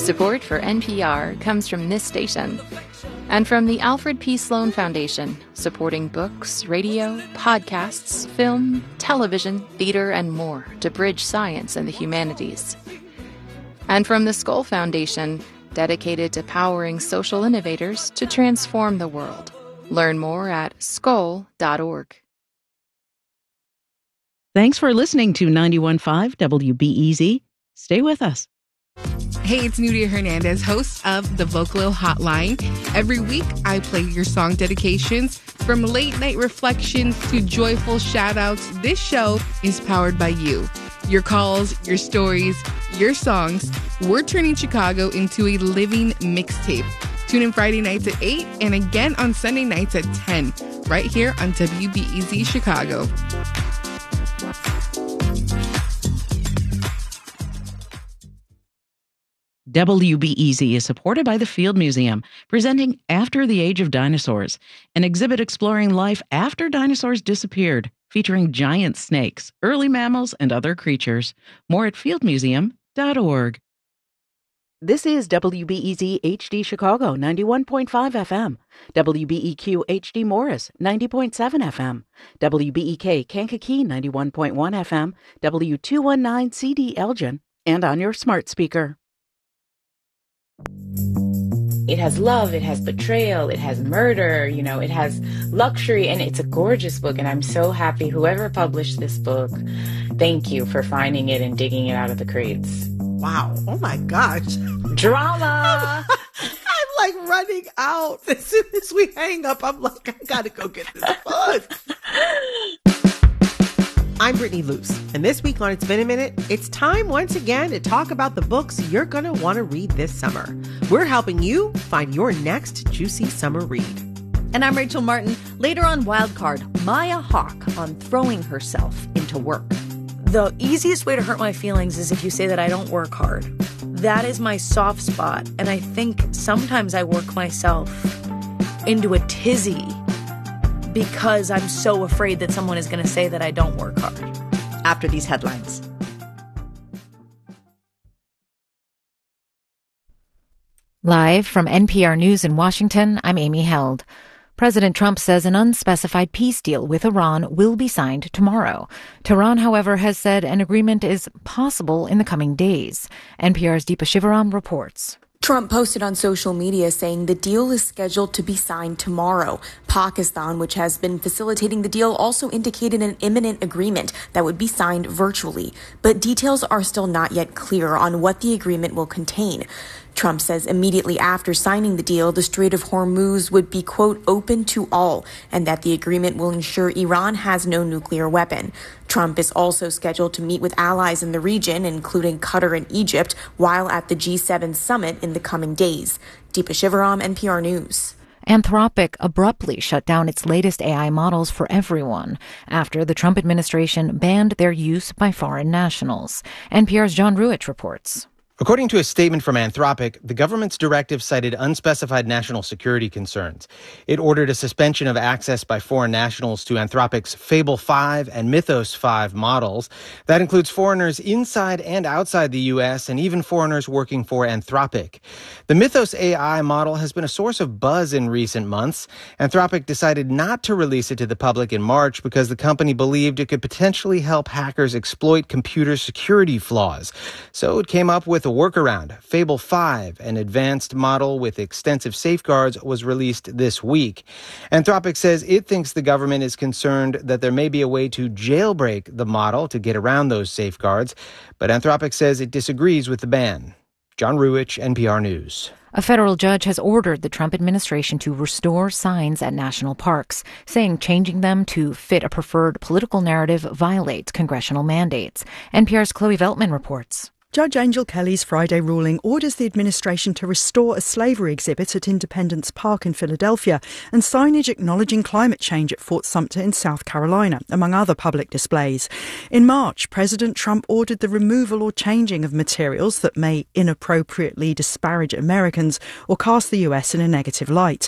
Support for NPR comes from this station and from the Alfred P. Sloan Foundation, supporting books, radio, podcasts, film, television, theater, and more to bridge science and the humanities. And from the Skoll Foundation, dedicated to powering social innovators to transform the world. Learn more at skoll.org. Thanks for listening to 91.5 WBEZ. Stay with us. Hey, it's Nudia Hernandez, host of the Vocalo Hotline. Every week, I play your song dedications. From late-night reflections to joyful shout-outs, this show is powered by you. Your calls, your stories, your songs. We're turning Chicago into a living mixtape. Tune in Friday nights at 8 and again on Sunday nights at 10, right here on WBEZ Chicago. WBEZ is supported by the Field Museum, presenting After the Age of Dinosaurs, an exhibit exploring life after dinosaurs disappeared, featuring giant snakes, early mammals, and other creatures. More at fieldmuseum.org. This is WBEZ HD Chicago, 91.5 FM. WBEQ HD Morris, 90.7 FM. WBEK Kankakee, 91.1 FM. W219 CD Elgin, and on your smart speaker. It has love, it has betrayal, it has murder, it has luxury, and it's a gorgeous book. And I'm so happy whoever published this book, thank you for finding it and digging it out of the crates. Wow. Oh my gosh. Drama. I'm like running out. As soon as we hang up, I'm like, I gotta go get this book. I'm Brittany Luce, and this week on It's Been a Minute, it's time once again to talk about the books you're going to want to read this summer. We're helping you find your next juicy summer read. And I'm Rachel Martin. Later on Wildcard, Maya Hawke on throwing herself into work. The easiest way to hurt my feelings is if you say that I don't work hard. That is my soft spot, and I think sometimes I work myself into a tizzy because I'm so afraid that someone is going to say that I don't work hard. After these headlines. Live from NPR News in Washington, I'm Amy Held. President Trump says an unspecified peace deal with Iran will be signed tomorrow. Tehran, however, has said an agreement is possible in the coming days. NPR's Deepa Shivaram reports. Trump posted on social media saying the deal is scheduled to be signed tomorrow. Pakistan, which has been facilitating the deal, also indicated an imminent agreement that would be signed virtually. But details are still not yet clear on what the agreement will contain. Trump says immediately after signing the deal, the Strait of Hormuz would be, quote, open to all, and that the agreement will ensure Iran has no nuclear weapon. Trump is also scheduled to meet with allies in the region, including Qatar and Egypt, while at the G7 summit in the coming days. Deepa Shivaram, NPR News. Anthropic abruptly shut down its latest AI models for everyone after the Trump administration banned their use by foreign nationals. NPR's John Ruich reports. According to a statement from Anthropic, the government's directive cited unspecified national security concerns. It ordered a suspension of access by foreign nationals to Anthropic's Fable 5 and Mythos 5 models. That includes foreigners inside and outside the U.S. and even foreigners working for Anthropic. The Mythos AI model has been a source of buzz in recent months. Anthropic decided not to release it to the public in March because the company believed it could potentially help hackers exploit computer security flaws. So it came up with a workaround. Fable 5, an advanced model with extensive safeguards, was released this week. Anthropic says it thinks the government is concerned that there may be a way to jailbreak the model to get around those safeguards, but Anthropic says it disagrees with the ban. John Ruich, NPR News. A federal judge has ordered the Trump administration to restore signs at national parks, saying changing them to fit a preferred political narrative violates congressional mandates. NPR's Chloe Veltman reports. Judge Angel Kelly's Friday ruling orders the administration to restore a slavery exhibit at Independence Park in Philadelphia and signage acknowledging climate change at Fort Sumter in South Carolina, among other public displays. In March, President Trump ordered the removal or changing of materials that may inappropriately disparage Americans or cast the U.S. in a negative light.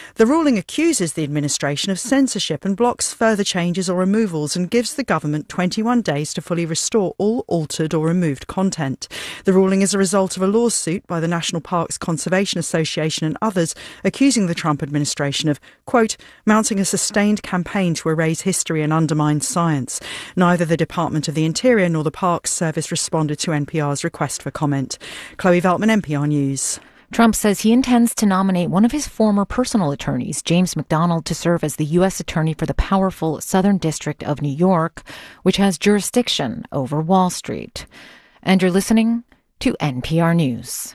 The ruling accuses the administration of censorship and blocks further changes or removals and gives the government 21 days to fully restore all altered or removed content. The ruling is a result of a lawsuit by the National Parks Conservation Association and others accusing the Trump administration of, quote, mounting a sustained campaign to erase history and undermine science. Neither the Department of the Interior nor the Parks Service responded to NPR's request for comment. Chloe Veltman, NPR News. Trump says he intends to nominate one of his former personal attorneys, James McDonald, to serve as the U.S. attorney for the powerful Southern District of New York, which has jurisdiction over Wall Street. And you're listening to NPR News.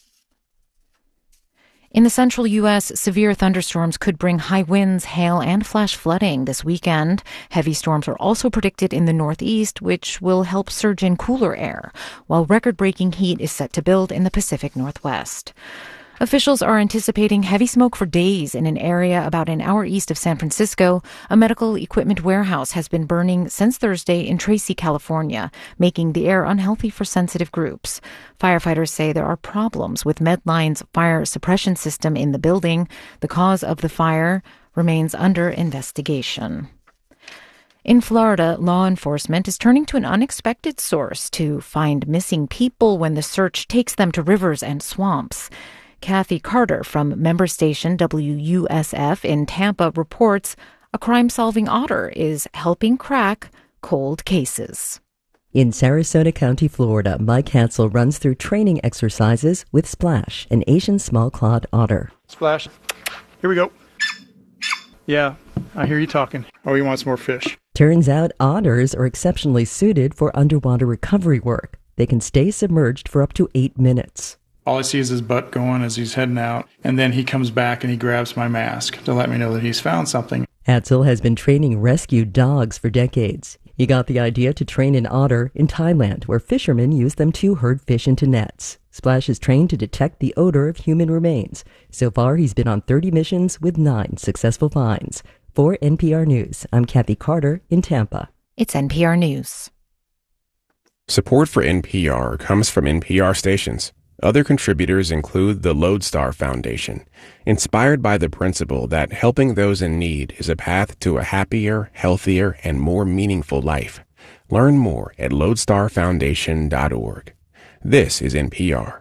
In the central U.S., severe thunderstorms could bring high winds, hail, and flash flooding this weekend. Heavy storms are also predicted in the Northeast, which will help surge in cooler air, while record-breaking heat is set to build in the Pacific Northwest. Officials are anticipating heavy smoke for days in an area about an hour east of San Francisco. A medical equipment warehouse has been burning since Thursday in Tracy, California, making the air unhealthy for sensitive groups. Firefighters say there are problems with Medline's fire suppression system in the building. The cause of the fire remains under investigation. In Florida, law enforcement is turning to an unexpected source to find missing people when the search takes them to rivers and swamps. Kathy Carter from member station WUSF in Tampa reports a crime-solving otter is helping crack cold cases. In Sarasota County, Florida, Mike Hansel runs through training exercises with Splash, an Asian small-clawed otter. Splash. Here we go. Yeah, I hear you talking. Oh, he wants more fish. Turns out otters are exceptionally suited for underwater recovery work. They can stay submerged for up to 8 minutes. All I see is his butt going as he's heading out, and then he comes back and he grabs my mask to let me know that he's found something. Hansel has been training rescue dogs for decades. He got the idea to train an otter in Thailand, where fishermen use them to herd fish into nets. Splash is trained to detect the odor of human remains. So far, he's been on 30 missions with 9 successful finds. For NPR News, I'm Kathy Carter in Tampa. It's NPR News. Support for NPR comes from NPR stations. Other contributors include the Lodestar Foundation, inspired by the principle that helping those in need is a path to a happier, healthier, and more meaningful life. Learn more at lodestarfoundation.org. This is NPR.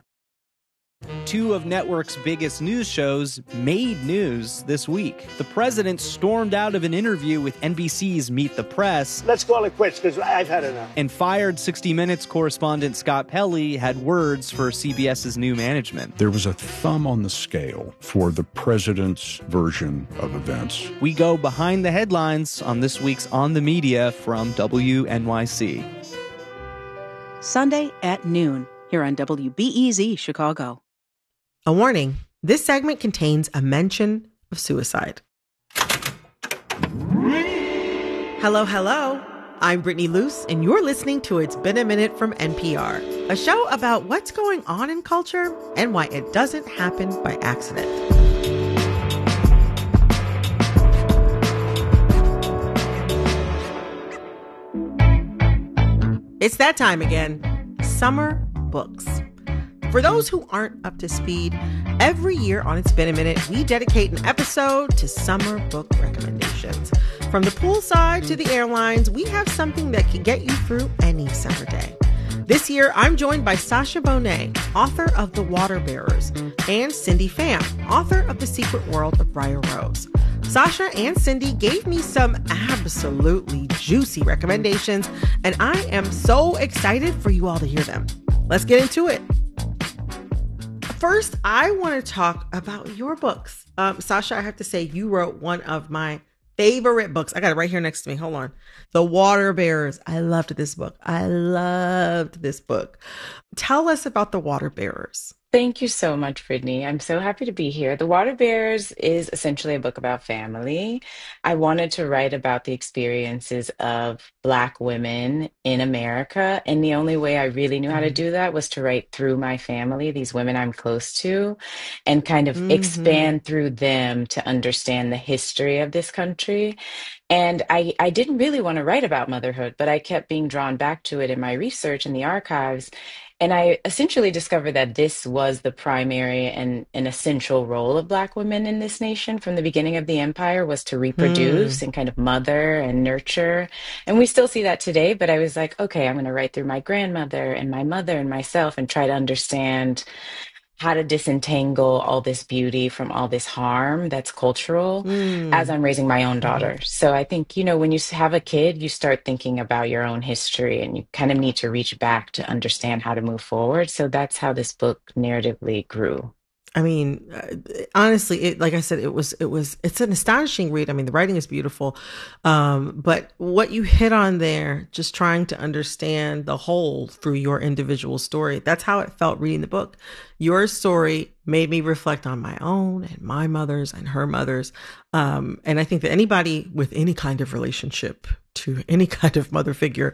2 of network's biggest news shows made news this week. The president stormed out of an interview with NBC's Meet the Press. Let's call it quits because I've had enough. And fired 60 Minutes correspondent Scott Pelley had words for CBS's new management. There was a thumb on the scale for the president's version of events. We go behind the headlines on this week's On the Media from WNYC. Sunday at noon here on WBEZ Chicago. A warning, this segment contains a mention of suicide. Hello, hello. I'm Brittany Luce, and you're listening to It's Been a Minute from NPR, a show about what's going on in culture and why it doesn't happen by accident. It's that time again. Summer books. For those who aren't up to speed, every year on It's Been a Minute, we dedicate an episode to summer book recommendations. From the poolside to the airlines, we have something that can get you through any summer day. This year, I'm joined by Sasha Bonet, author of The Water Bearers, and Cindy Pham, author of The Secret World of Briar Rose. Sasha and Cindy gave me some absolutely juicy recommendations, and I am so excited for you all to hear them. Let's get into it. First, I want to talk about your books. Sasha, I have to say, you wrote one of my favorite books. I got it right here next to me. Hold on. The Water Bearers. I loved this book. Tell us about The Water Bearers. Thank you so much, Brittany. I'm so happy to be here. The Water Bearers is essentially a book about family. I wanted to write about the experiences of Black women in America. And the only way I really knew how to do that was to write through my family, these women I'm close to, and kind of expand through them to understand the history of this country. And I didn't really want to write about motherhood, but I kept being drawn back to it in my research in the archives. And I essentially discovered that this was the primary and an essential role of Black women in this nation from the beginning of the empire, was to reproduce and kind of mother and nurture. And we still see that today, but I was like, okay, I'm going to write through my grandmother and my mother and myself and try to understand how to disentangle all this beauty from all this harm that's cultural as I'm raising my own daughter. So I think, when you have a kid, you start thinking about your own history and you kind of need to reach back to understand how to move forward. So that's how this book narratively grew. I mean, honestly, like I said, it's an astonishing read. I mean, the writing is beautiful. But what you hit on there, just trying to understand the whole through your individual story, that's how it felt reading the book. Your story made me reflect on my own and my mother's and her mother's. And I think that anybody with any kind of relationship to any kind of mother figure,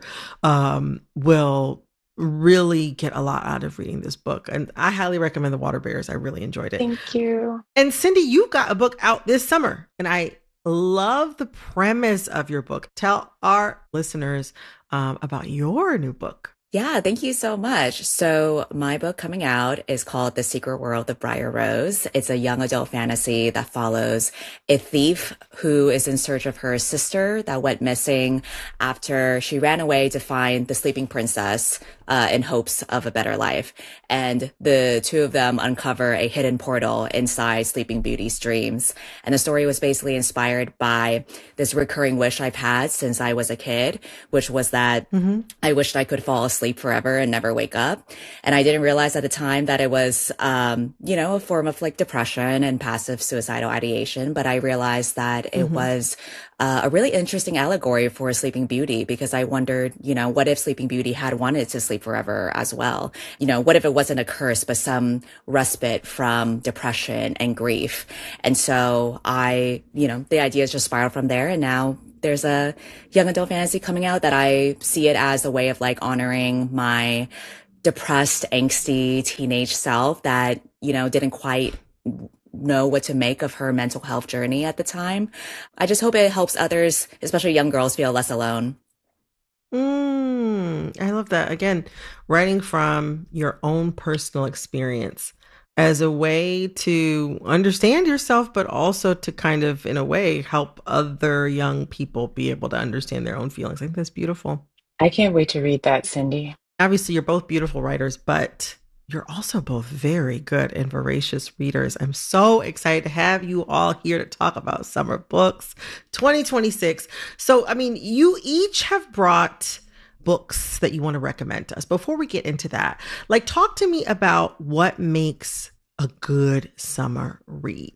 will really get a lot out of reading this book. And I highly recommend The Water Bears. I really enjoyed it. Thank you. And Cindy, you got a book out this summer, and I love the premise of your book. Tell our listeners about your new book. Yeah, thank you so much. So my book coming out is called The Secret World of Briar Rose. It's a young adult fantasy that follows a thief who is in search of her sister that went missing after she ran away to find the sleeping princess in hopes of a better life. And the two of them uncover a hidden portal inside Sleeping Beauty's dreams. And the story was basically inspired by this recurring wish I've had since I was a kid, which was that I wished I could fall asleep forever and never wake up. And I didn't realize at the time that it was, a form of like depression and passive suicidal ideation. But I realized that it was a really interesting allegory for Sleeping Beauty, because I wondered, what if Sleeping Beauty had wanted to sleep forever as well? What if it wasn't a curse, but some respite from depression and grief? And so the ideas just spiraled from there. And now there's a young adult fantasy coming out that I see it as a way of like honoring my depressed, angsty teenage self that, didn't quite know what to make of her mental health journey at the time. I just hope it helps others, especially young girls, feel less alone. I love that. Again, writing from your own personal experience as a way to understand yourself, but also to kind of, in a way, help other young people be able to understand their own feelings. I think that's beautiful. I can't wait to read that, Cindy. Obviously, you're both beautiful writers, but you're also both very good and voracious readers. I'm so excited to have you all here to talk about Summer Books 2026. So, I mean, you each have brought books that you want to recommend to us. Before we get into that, talk to me about what makes a good summer read.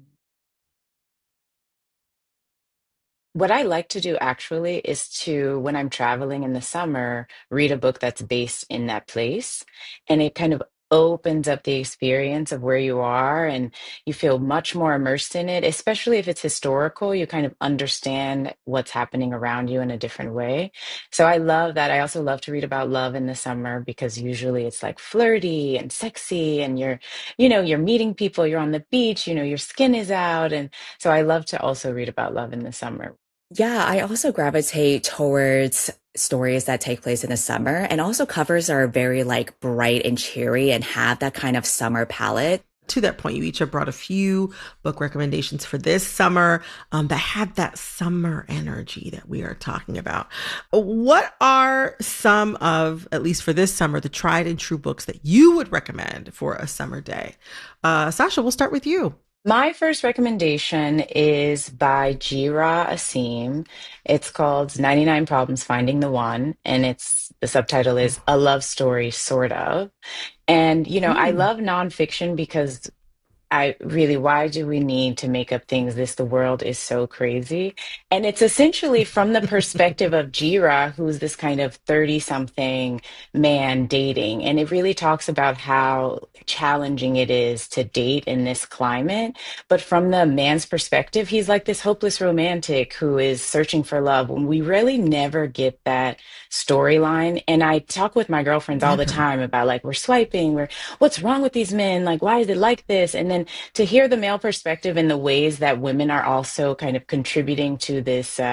What I like to do actually is to, when I'm traveling in the summer, read a book that's based in that place. And it kind of opens up the experience of where you are and you feel much more immersed in it, especially if it's historical. You kind of understand what's happening around you in a different way. So I love that. I also love to read about love in the summer because usually it's like flirty and sexy and you're meeting people, you're on the beach, your skin is out. And so I love to also read about love in the summer. Yeah, I also gravitate towards stories that take place in the summer, and also covers are very bright and cheery and have that kind of summer palette. To that point, you each have brought a few book recommendations for this summer that have that summer energy that we are talking about. What are some of, at least for this summer, the tried and true books that you would recommend for a summer day? Sasha, we'll start with you. My first recommendation is by Jira Asim. It's called 99 Problems Finding the One, and the subtitle is A Love Story, Sort of. And, I love nonfiction because why do we need to make up things? The world is so crazy. And it's essentially from the perspective of Jira, who's this kind of 30-something man dating. And it really talks about how challenging it is to date in this climate. But from the man's perspective, he's like this hopeless romantic who is searching for love. And we really never get that storyline. And I talk with my girlfriends all the time about we're swiping, what's wrong with these men? Why is it like this? And then to hear the male perspective and the ways that women are also kind of contributing to this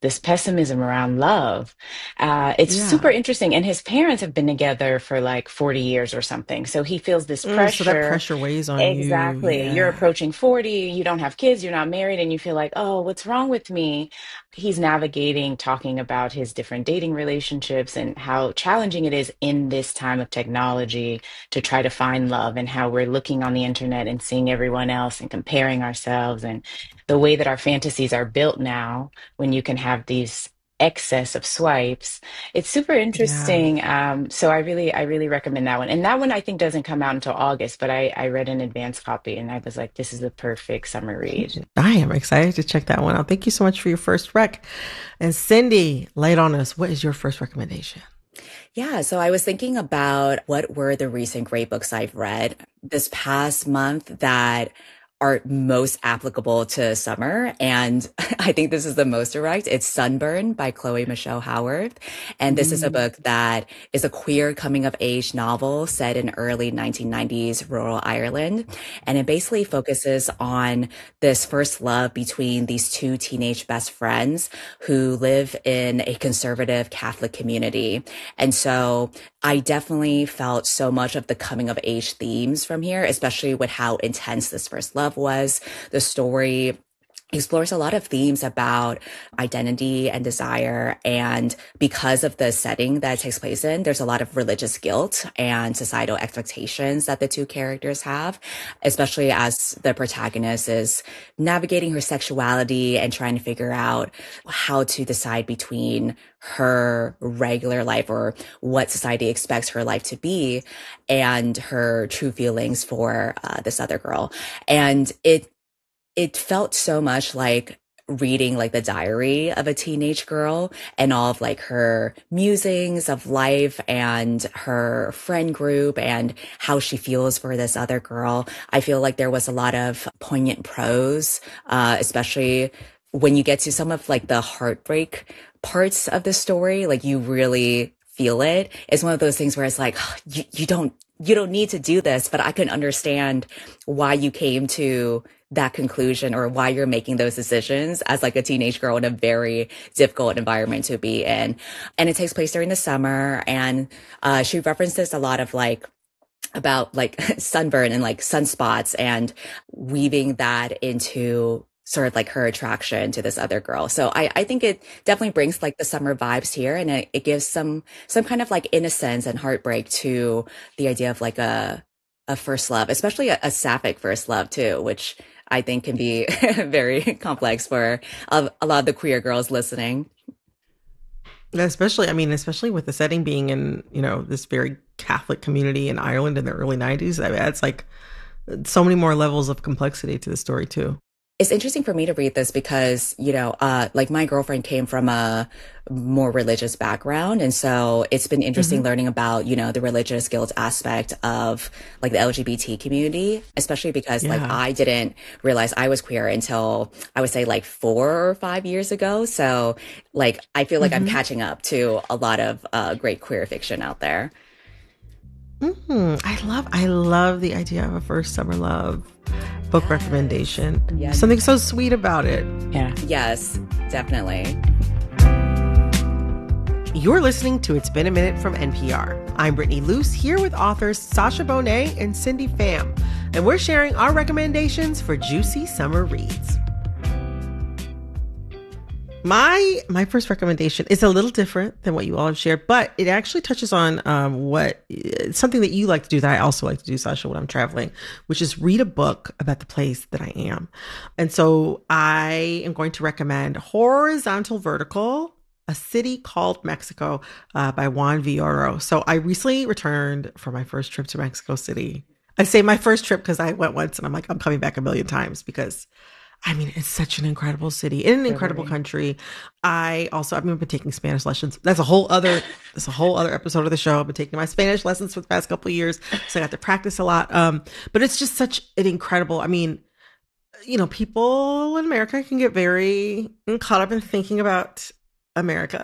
this pessimism around love. It's super interesting. And his parents have been together for like 40 years or something. So he feels this pressure. So that pressure weighs on Exactly. you. You're approaching 40, you don't have kids, you're not married, and you feel like, oh, what's wrong with me? He's navigating, talking about his different dating relationships and how challenging it is in this time of technology to try to find love, and how we're looking on the internet and seeing everyone else and comparing ourselves, and the way that our fantasies are built now when you can have these excess of swipes. It's super interesting. So I really recommend that one. And that one I think doesn't come out until August, but I read an advance copy and I was like, this is the perfect summer read. I am excited to check that one out. Thank you so much for your first rec. And Cindy, lay it on us. What is your first recommendation? Yeah, so I was thinking about what were the recent great books I've read this past month that are most applicable to summer. And I think this is the most direct. It's Sunburn by Chloe Michelle Howard. And this is a book that is a queer coming of age novel set in early 1990s rural Ireland. And it basically focuses on this first love between these two teenage best friends who live in a conservative Catholic community. And so I definitely felt so much of the coming of age themes from here, especially with how intense this first love was. The story explores a lot of themes about identity and desire. And because of the setting that it takes place in, there's a lot of religious guilt and societal expectations that the two characters have, especially as the protagonist is navigating her sexuality and trying to figure out how to decide between her regular life, or what society expects her life to be, and her true feelings for this other girl. And it felt so much like reading like the diary of a teenage girl and all of like her musings of life and her friend group and how she feels for this other girl. I feel like there was a lot of poignant prose, especially when you get to some of like the heartbreak parts of the story. Like you really feel it. It's one of those things where it's like, oh, you don't need to do this, but I can understand why you came to that conclusion, or why you're making those decisions as like a teenage girl in a very difficult environment to be in. And it takes place during the summer. And she references a lot of like about like sunburn and like sunspots, and weaving that into sort of like her attraction to this other girl. So I think it definitely brings like the summer vibes here, and it gives some kind of like innocence and heartbreak to the idea of like a first love, especially a sapphic first love too, which I think can be very complex for a lot of the queer girls listening. Especially with the setting being in, this very Catholic community in Ireland in the early 90s. I mean, it's like so many more levels of complexity to the story too. It's interesting for me to read this because, like my girlfriend came from a more religious background. And so it's been interesting learning about, the religious guilt aspect of like the LGBT community, especially because like I didn't realize I was queer until I would say like 4 or 5 years ago. So like, I feel like I'm catching up to a lot of great queer fiction out there. I love the idea of a first summer love book recommendation. Yes. Something so sweet about it. Yeah. Yes, definitely. You're listening to It's Been a Minute from NPR. I'm Brittany Luce, here with authors Sasha Bonet and Cindy Pham, and we're sharing our recommendations for juicy summer reads. My first recommendation is a little different than what you all have shared, but it actually touches on something that you like to do that I also like to do, Sasha, when I'm traveling, which is read a book about the place that I am. And so I am going to recommend Horizontal Vertical, A City Called Mexico by Juan Villoro. So I recently returned from my first trip to Mexico City. I say my first trip because I went once and I'm like, I'm coming back a million times because it's such an incredible city in an incredible country. I've been taking Spanish lessons. That's a whole other episode of the show. I've been taking my Spanish lessons for the past couple of years, so I got to practice a lot. But it's just such an incredible. People in America can get very caught up in thinking about America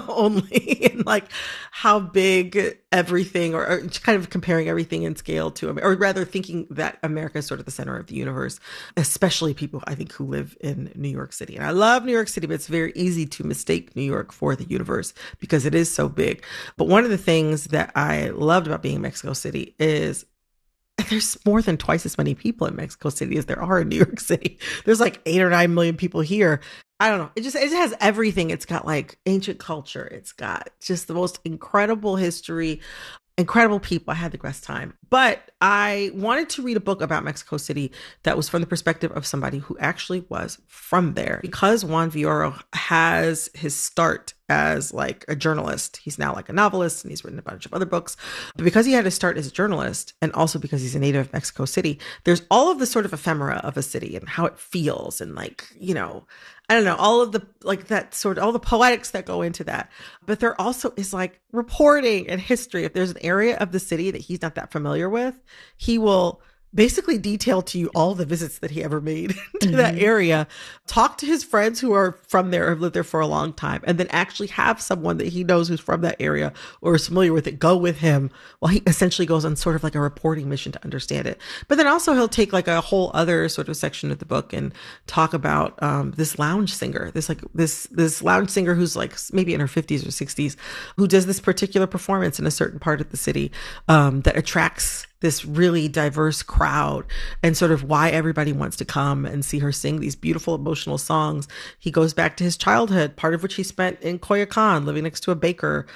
only, and like how big everything, or kind of comparing everything in scale to, or rather thinking that America is sort of the center of the universe, especially people I think who live in New York City. And I love New York City, but it's very easy to mistake New York for the universe because it is so big. But one of the things that I loved about being in Mexico City is there's more than twice as many people in Mexico City as there are in New York City. There's like 8 or 9 million people here. I don't know. It has everything. It's got like ancient culture. It's got just the most incredible history, incredible people. I had the best time. But I wanted to read a book about Mexico City that was from the perspective of somebody who actually was from there. Because Juan Villoro has his start as like a journalist. He's now like a novelist and he's written a bunch of other books. But because he had to start as a journalist and also because he's a native of Mexico City, there's all of the sort of ephemera of a city and how it feels and like, you know, I don't know, all of the like that sort of all the poetics that go into that. But there also is like reporting and history. If there's an area of the city that he's not that familiar with, he will basically detail to you all the visits that he ever made to that area, talk to his friends who are from there, have lived there for a long time, and then actually have someone that he knows who's from that area or is familiar with it go with him while he essentially goes on sort of like a reporting mission to understand it. But then also he'll take like a whole other sort of section of the book and talk about this lounge singer, this lounge singer who's like maybe in her 50s or 60s, who does this particular performance in a certain part of the city that attracts this really diverse crowd, and sort of why everybody wants to come and see her sing these beautiful emotional songs. He goes back to his childhood, part of which he spent in Coyoacan, living next to a baker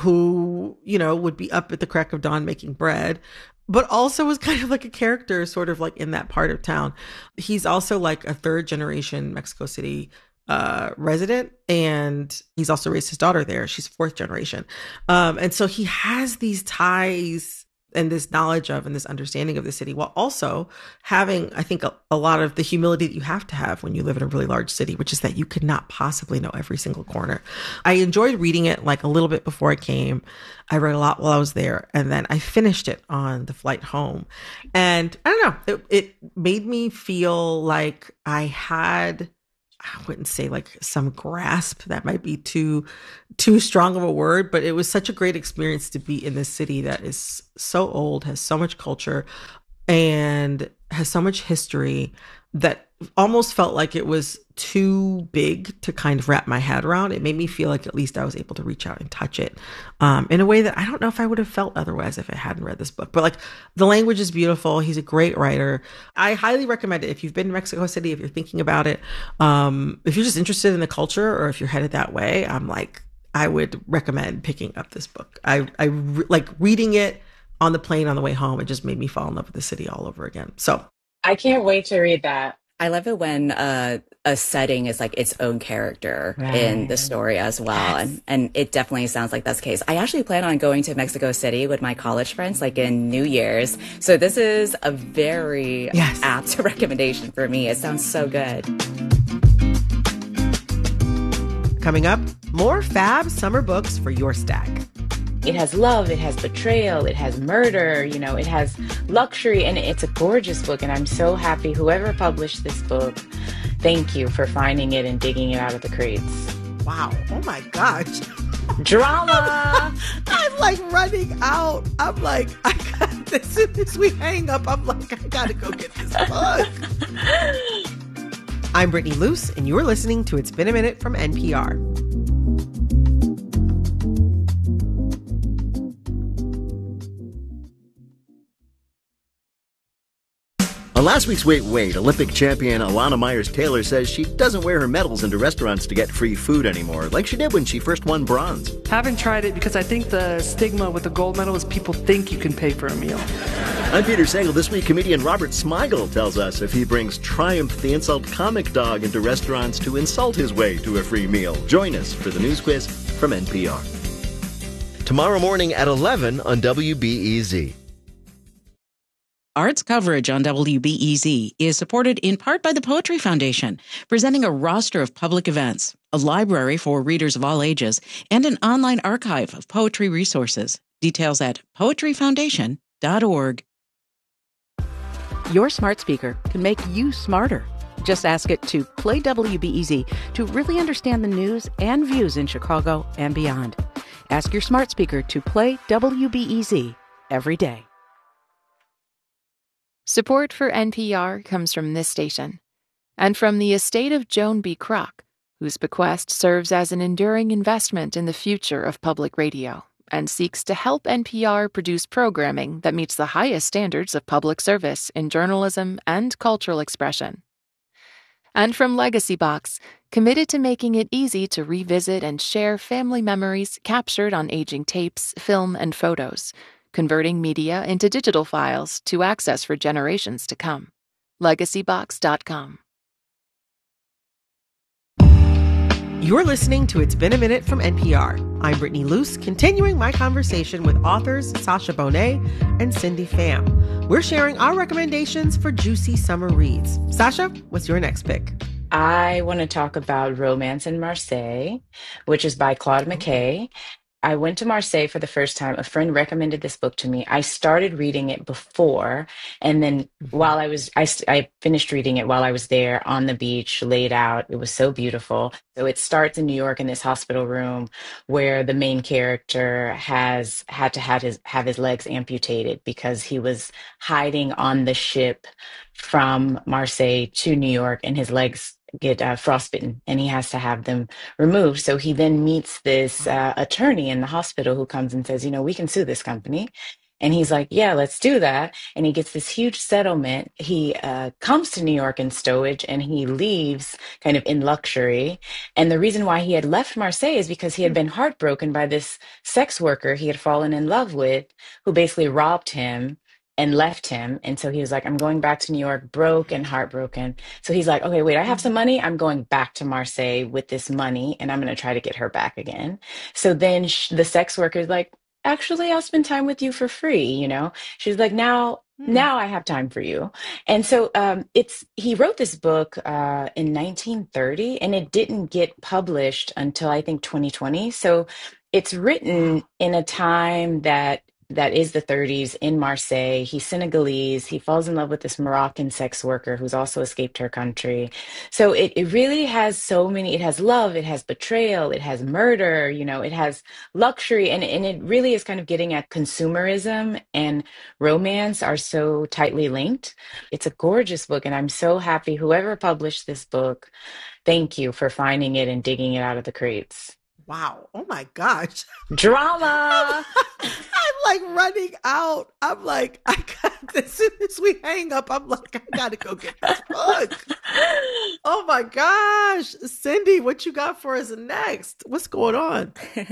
who, you know, would be up at the crack of dawn making bread, but also was kind of like a character sort of like in that part of town. He's also like a 3rd generation Mexico City resident, and he's also raised his daughter there. She's 4th generation. And so he has these ties and this knowledge of and this understanding of the city, while also having, I think, a lot of the humility that you have to have when you live in a really large city, which is that you could not possibly know every single corner. I enjoyed reading it like a little bit before I came. I read a lot while I was there, and then I finished it on the flight home. And I don't know, it made me feel like I had, I wouldn't say like some grasp, that might be too strong of a word, but it was such a great experience to be in this city that is so old, has so much culture, and has so much history that almost felt like it was too big to kind of wrap my head around. It made me feel like at least I was able to reach out and touch it in a way that I don't know if I would have felt otherwise if I hadn't read this book. But like, the language is beautiful. He's a great writer. I highly recommend it if you've been to Mexico City, if you're thinking about it, if you're just interested in the culture, or if you're headed that way. I would recommend picking up this book. I like reading it on the plane on the way home. It just made me fall in love with the city all over again. So I can't wait to read that. I love it when a setting is like its own character in the story as well. Yes. And it definitely sounds like that's the case. I actually plan on going to Mexico City with my college friends, like in New Year's. So this is a very apt recommendation for me. It sounds so good. Coming up, more fab summer books for your stack. It has love, it has betrayal, it has murder, you know, it has luxury, and it's a gorgeous book. And I'm so happy whoever published this book, thank you for finding it and digging it out of the crates. Wow. Oh my gosh. Drama. I'm like running out. I'm like, I got this. As soon as we hang up, I'm like, I gotta go get this book. I'm Brittany Luce, and you're listening to It's Been a Minute from NPR. On last week's Wait, Wait, Olympic champion Alana Myers-Taylor says she doesn't wear her medals into restaurants to get free food anymore, like she did when she first won bronze. Haven't tried it because I think the stigma with the gold medal is people think you can pay for a meal. I'm Peter Sagal. This week, comedian Robert Smigel tells us if he brings Triumph, the insult comic dog, into restaurants to insult his way to a free meal. Join us for the news quiz from NPR. Tomorrow morning at 11 on WBEZ. Arts coverage on WBEZ is supported in part by the Poetry Foundation, presenting a roster of public events, a library for readers of all ages, and an online archive of poetry resources. Details at poetryfoundation.org. Your smart speaker can make you smarter. Just ask it to play WBEZ to really understand the news and views in Chicago and beyond. Ask your smart speaker to play WBEZ every day. Support for NPR comes from this station and from the estate of Joan B. Kroc, whose bequest serves as an enduring investment in the future of public radio and seeks to help NPR produce programming that meets the highest standards of public service in journalism and cultural expression. And from Legacy Box, committed to making it easy to revisit and share family memories captured on aging tapes, film, and photos, converting media into digital files to access for generations to come. LegacyBox.com. You're listening to It's Been a Minute from NPR. I'm Brittany Luce, continuing my conversation with authors Sasha Bonet and Cindy Pham. We're sharing our recommendations for juicy summer reads. Sasha, what's your next pick? I want to talk about Romance in Marseille, which is by Claude McKay. I went to Marseille for the first time. A friend recommended this book to me. I started reading it before, and then while I finished reading it while I was there on the beach, laid out. It was so beautiful. So it starts in New York in this hospital room where the main character has had to have his legs amputated because he was hiding on the ship from Marseille to New York, and his legs get frostbitten and he has to have them removed. So he then meets this attorney in the hospital who comes and says, we can sue this company. And he's like, yeah, let's do that. And he gets this huge settlement. He comes to New York in stowage and he leaves kind of in luxury. And the reason why he had left Marseille is because he had been heartbroken by this sex worker he had fallen in love with, who basically robbed him and left him. And so he was like, I'm going back to New York, broke and heartbroken. So he's like, okay, wait, I have some money. I'm going back to Marseille with this money and I'm going to try to get her back again. So then the sex worker is like, actually, I'll spend time with you for free. She's like, now I have time for you. And so he wrote this book in 1930 and it didn't get published until I think 2020. So it's written in a time that is the 30s in Marseille. He's Senegalese. He falls in love with this Moroccan sex worker who's also escaped her country. So it really has so many, it has love, it has betrayal, it has murder, it has luxury. And it really is kind of getting at consumerism and romance are so tightly linked. It's a gorgeous book. And I'm so happy whoever published this book, thank you for finding it and digging it out of the crates. Wow. Oh my gosh. Drama. I'm like running out. I'm like, as soon as we hang up, I'm like, I gotta go get this book. Oh my gosh. Cindy, what you got for us next? What's going on?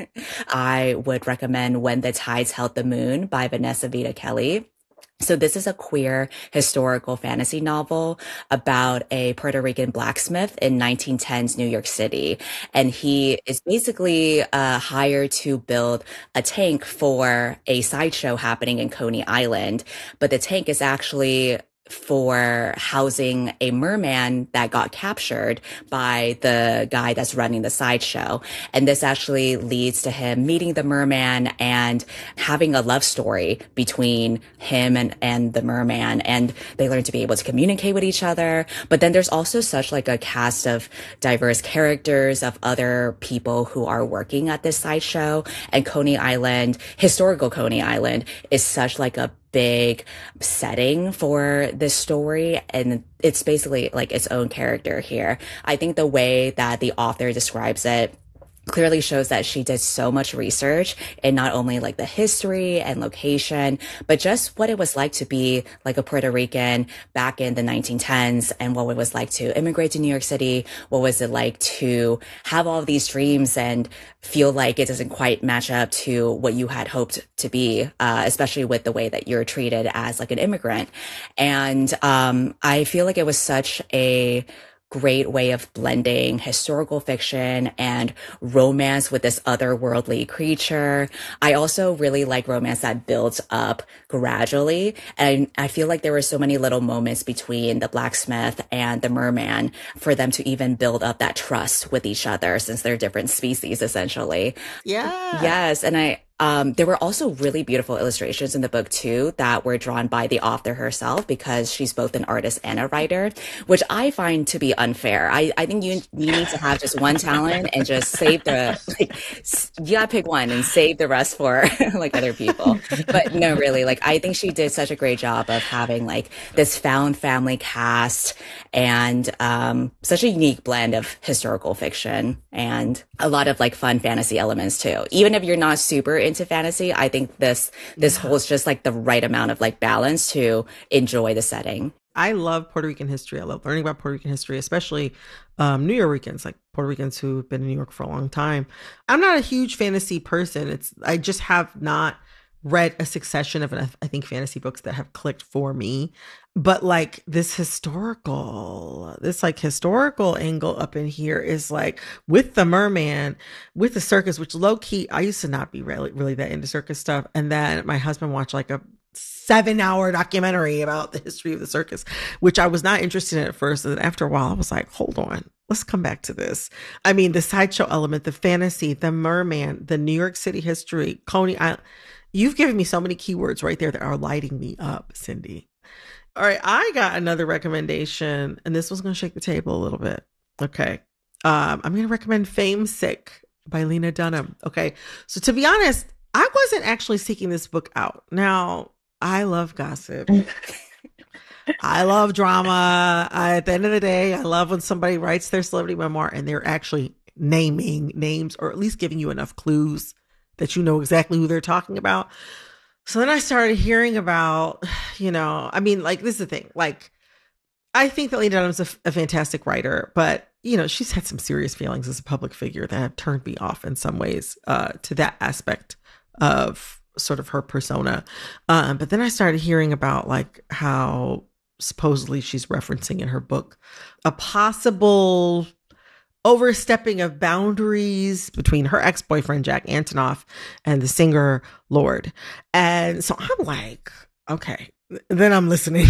I would recommend When the Tides Held the Moon by Vanessa Vita Kelly. So this is a queer historical fantasy novel about a Puerto Rican blacksmith in 1910s New York City. And he is basically hired to build a tank for a sideshow happening in Coney Island. But the tank is actually for housing a merman that got captured by the guy that's running the sideshow. And this actually leads to him meeting the merman and having a love story between him and the merman. And they learn to be able to communicate with each other. But then there's also such like a cast of diverse characters of other people who are working at this sideshow. And Coney Island, historical Coney Island, is such like a big setting for this story, and it's basically like its own character here. I think the way that the author describes it clearly shows that she did so much research in not only like the history and location, but just what it was like to be like a Puerto Rican back in the 1910s and what it was like to immigrate to New York City. What was it like to have all of these dreams and feel like it doesn't quite match up to what you had hoped to be, especially with the way that you're treated as like an immigrant. And I feel like it was such a great way of blending historical fiction and romance with this otherworldly creature. I also really like romance that builds up gradually. And I feel like there were so many little moments between the blacksmith and the merman for them to even build up that trust with each other since they're different species, essentially. Yeah. Yes. And There were also really beautiful illustrations in the book too that were drawn by the author herself, because she's both an artist and a writer, which I find to be unfair. I think you need to have just one talent and just save you gotta pick one and save the rest for like other people. But no, really, like I think she did such a great job of having like this found family cast and such a unique blend of historical fiction and a lot of like fun fantasy elements too. Even if you're not super into fantasy, I think this holds just like the right amount of like balance to enjoy the setting. I love Puerto Rican history. I love learning about Puerto Rican history, especially New Yorkers, like Puerto Ricans who've been in New York for a long time. I'm not a huge fantasy person. I just have not read a succession of, I think, fantasy books that have clicked for me. But like this historical angle up in here is like with the merman, with the circus, which low key, I used to not be really that into circus stuff. And then my husband watched like a 7-hour documentary about the history of the circus, which I was not interested in at first. And then after a while, I was like, hold on, let's come back to this. I mean, the sideshow element, the fantasy, the merman, the New York City history, Coney Island. You've given me so many keywords right there that are lighting me up, Cindy. All right, I got another recommendation, and this was going to shake the table a little bit. Okay. I'm going to recommend Fame Sick by Lena Dunham. Okay. So to be honest, I wasn't actually seeking this book out. Now, I love gossip. I love drama. At the end of the day, I love when somebody writes their celebrity memoir and they're actually naming names or at least giving you enough clues that you know exactly who they're talking about. So then I started hearing about, I mean, like, this is the thing. Like, I think that Lena Dunham's a fantastic writer, but, she's had some serious feelings as a public figure that have turned me off in some ways to that aspect of sort of her persona. But then I started hearing about like how supposedly she's referencing in her book a possible overstepping of boundaries between her ex-boyfriend, Jack Antonoff, and the singer Lorde. And so I'm like, okay, then I'm listening.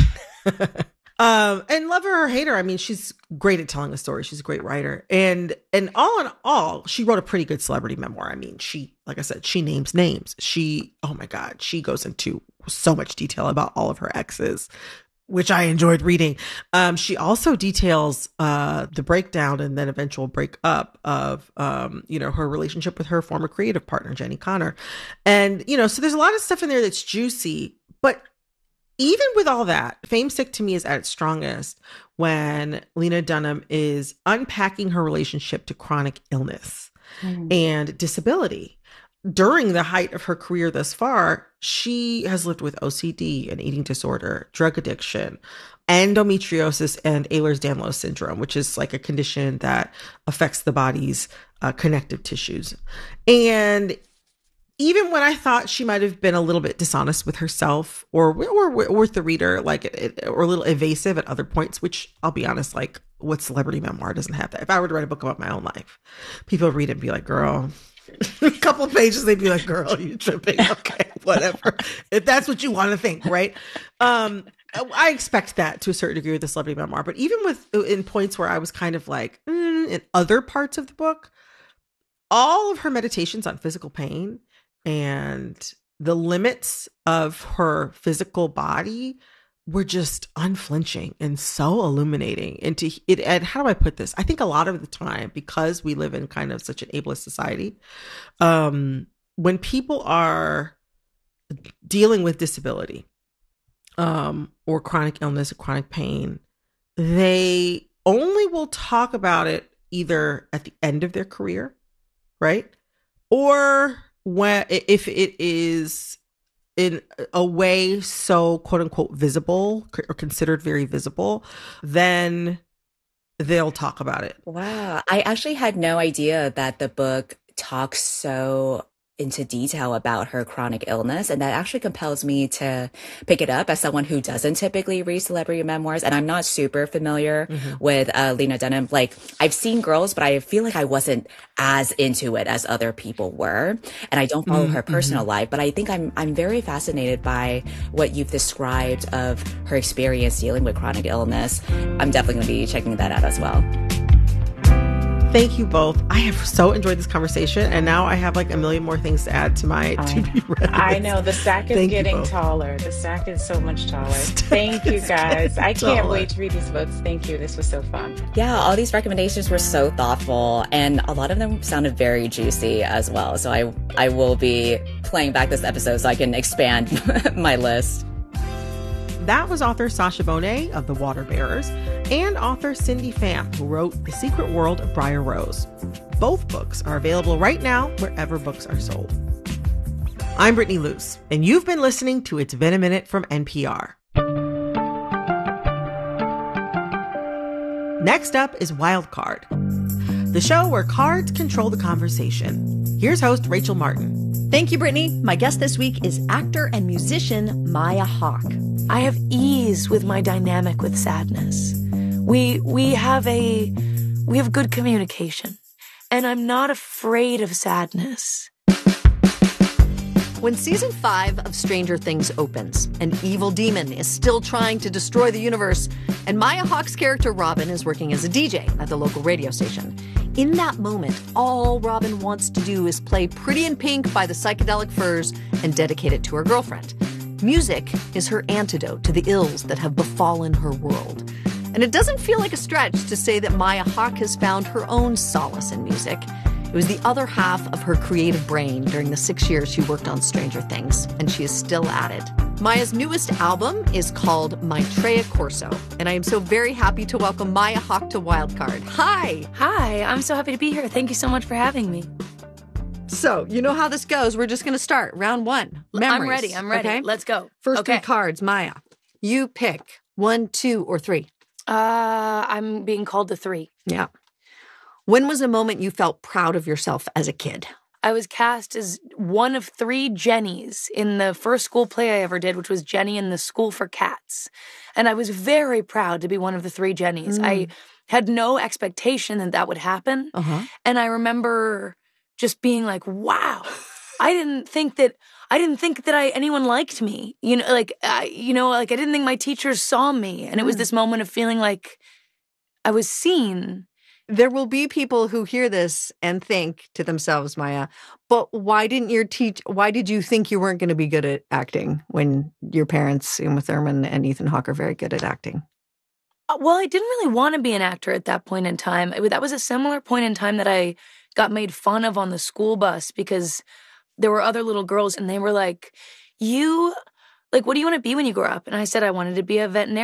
And love her or hate her, I mean, she's great at telling a story. She's a great writer. And all in all, she wrote a pretty good celebrity memoir. I mean, like I said, she names names. Oh my God, she goes into so much detail about all of her exes, which I enjoyed reading. She also details the breakdown and then eventual breakup of, her relationship with her former creative partner, Jenny Connor. And, so there's a lot of stuff in there that's juicy. But even with all that, Fame Sick to me is at its strongest when Lena Dunham is unpacking her relationship to chronic illness and disability. During the height of her career thus far, she has lived with OCD, an eating disorder, drug addiction, endometriosis, and Ehlers-Danlos syndrome, which is like a condition that affects the body's connective tissues. And even when I thought she might have been a little bit dishonest with herself or with the reader, or a little evasive at other points, which I'll be honest, like, what celebrity memoir doesn't have that? If I were to write a book about my own life, people would read it and be like, girl, a couple pages, they'd be like, girl, you tripping. Okay, whatever. If that's what you want to think, right? I expect that to a certain degree with the celebrity memoir, but even in points where I was kind of like, in other parts of the book, all of her meditations on physical pain and the limits of her physical body were just unflinching and so illuminating. And how do I put this? I think a lot of the time, because we live in kind of such an ableist society, when people are dealing with disability, or chronic illness or chronic pain, they only will talk about it either at the end of their career, right? Or if it is in a way so quote unquote visible or considered very visible, then they'll talk about it. Wow. I actually had no idea that the book talks so into detail about her chronic illness, and that actually compels me to pick it up as someone who doesn't typically read celebrity memoirs, and I'm not super familiar with Lena Dunham. Like, I've seen Girls, but I feel like I wasn't as into it as other people were, and I don't follow her personal life, but I think I'm very fascinated by what you've described of her experience dealing with chronic illness. I'm definitely going to be checking that out as well. Thank you both. I have so enjoyed this conversation, and now I have like a million more things to add to my to-be read. I know. The stack is getting taller. The stack is so much taller. Thank you, guys. I can't wait to read these books. Thank you. This was so fun. Yeah, all these recommendations were so thoughtful, and a lot of them sounded very juicy as well. So I will be playing back this episode so I can expand my list. That was author Sacha Bonet of The Water Bearers and author Cindy Pham, who wrote The Secret World of Briar Rose. Both books are available right now wherever books are sold. I'm Brittany Luce, and you've been listening to It's Been a Minute from NPR. Next up is Wild Card, the show where cards control the conversation. Here's host Rachel Martin. Thank you, Brittany. My guest this week is actor and musician Maya Hawke. I have ease with my dynamic with sadness. We have good communication, and I'm not afraid of sadness. When season 5 of Stranger Things opens, an evil demon is still trying to destroy the universe, and Maya Hawke's character Robin is working as a DJ at the local radio station. In that moment, all Robin wants to do is play Pretty in Pink by the Psychedelic Furs and dedicate it to her girlfriend. Music is her antidote to the ills that have befallen her world. And it doesn't feel like a stretch to say that Maya Hawke has found her own solace in music. It was the other half of her creative brain during the 6 years she worked on Stranger Things, and she is still at it. Maya's newest album is called Maitreya Corso, and I am so very happy to welcome Maya Hawke to Wildcard. Hi! Hi, I'm so happy to be here. Thank you so much for having me. So, you know how this goes. We're just going to start. Round 1. Memories. I'm ready. Okay? Let's go. First 3 cards, Maya. You pick 1, 2, or 3. I'm being called the 3. Yeah. When was a moment you felt proud of yourself as a kid? I was cast as one of 3 Jennies in the first school play I ever did, which was Jenny in the School for Cats. And I was very proud to be one of the 3 Jennies. I had no expectation that that would happen. And I remember just being like, wow, I didn't think that anyone liked me. I didn't think my teachers saw me. And it was this moment of feeling like I was seen. There will be people who hear this and think to themselves, Maya, but why did you think you weren't going to be good at acting when your parents, Uma Thurman and Ethan Hawke, are very good at acting? Well, I didn't really want to be an actor at that point in time. That was a similar point in time that I got made fun of on the school bus because there were other little girls and they were like, what do you want to be when you grow up? And I said I wanted to be a veterinarian.